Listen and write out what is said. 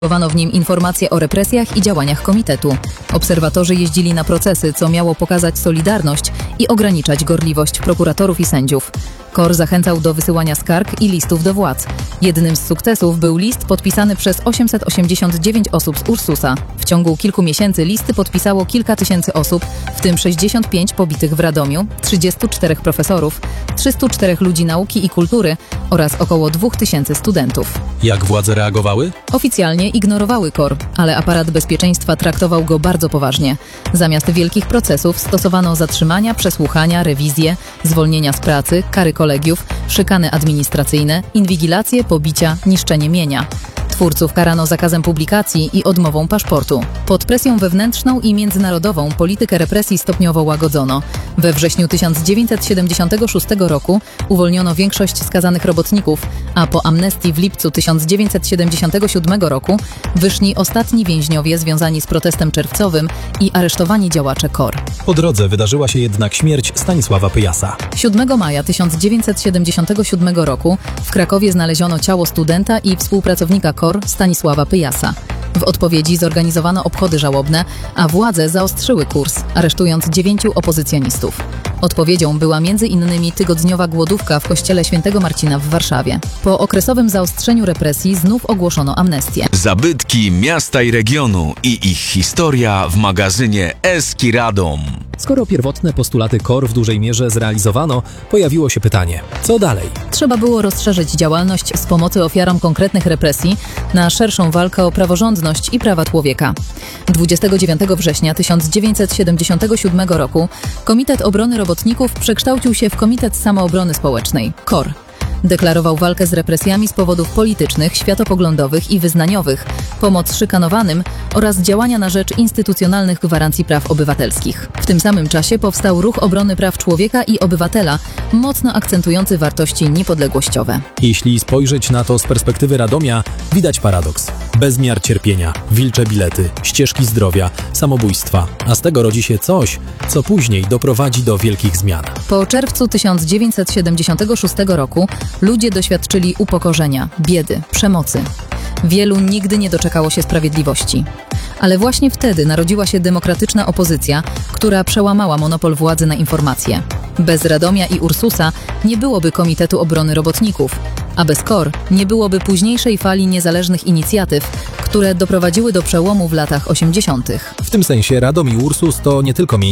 Publikowano w nim informacje o represjach i działaniach komitetu. Obserwatorzy jeździli na procesy, co miało pokazać solidarność i ograniczać gorliwość prokuratorów i sędziów. KOR zachęcał do wysyłania skarg i listów do władz. Jednym z sukcesów był list podpisany przez 889 osób z Ursusa. W ciągu kilku miesięcy listy podpisało kilka tysięcy osób, w tym 65 pobitych w Radomiu, 34 profesorów, 304 ludzi nauki i kultury oraz około 2000 studentów. Jak władze reagowały? Oficjalnie ignorowały KOR, ale aparat bezpieczeństwa traktował go bardzo poważnie. Zamiast wielkich procesów stosowano zatrzymania, przesłuchania, rewizje, zwolnienia z pracy, kary kolegiów, szykany administracyjne, inwigilacje, pobicia, niszczenie mienia. Twórców karano zakazem publikacji i odmową paszportu. Pod presją wewnętrzną i międzynarodową politykę represji stopniowo łagodzono. We wrześniu 1976 roku uwolniono większość skazanych robotników, a po amnestii w lipcu 1977 roku wyszli ostatni więźniowie związani z protestem czerwcowym i aresztowani działacze KOR. Po drodze wydarzyła się jednak śmierć Stanisława Pyjasa. 7 maja 1977 roku w Krakowie znaleziono ciało studenta i współpracownika KOR Stanisława Pyjasa. W odpowiedzi zorganizowano obchody żałobne, a władze zaostrzyły kurs, aresztując 9 opozycjonistów. Odpowiedzią była m.in. tygodniowa głodówka w kościele Świętego Marcina w Warszawie. Po okresowym zaostrzeniu represji znów ogłoszono amnestię. Zabytki miasta i regionu i ich historia w magazynie Eski Radom. Skoro pierwotne postulaty KOR w dużej mierze zrealizowano, pojawiło się pytanie, co dalej? Trzeba było rozszerzyć działalność z pomocy ofiarom konkretnych represji na szerszą walkę o praworządność i prawa człowieka. 29 września 1977 roku Komitet Obrony Robotników przekształcił się w Komitet Samoobrony Społecznej, KOR. Deklarował walkę z represjami z powodów politycznych, światopoglądowych i wyznaniowych, pomoc szykanowanym oraz działania na rzecz instytucjonalnych gwarancji praw obywatelskich. W tym samym czasie powstał Ruch Obrony Praw Człowieka i Obywatela, mocno akcentujący wartości niepodległościowe. Jeśli spojrzeć na to z perspektywy Radomia, widać paradoks. Bezmiar cierpienia, wilcze bilety, ścieżki zdrowia, samobójstwa, a z tego rodzi się coś, co później doprowadzi do wielkich zmian. Po czerwcu 1976 roku ludzie doświadczyli upokorzenia, biedy, przemocy. Wielu nigdy nie doczekało się sprawiedliwości. Ale właśnie wtedy narodziła się demokratyczna opozycja, która przełamała monopol władzy na informacje. Bez Radomia i Ursusa nie byłoby Komitetu Obrony Robotników, a bez KOR nie byłoby późniejszej fali niezależnych inicjatyw, które doprowadziły do przełomu w latach 80. W tym sensie Radom i Ursus to nie tylko miejsce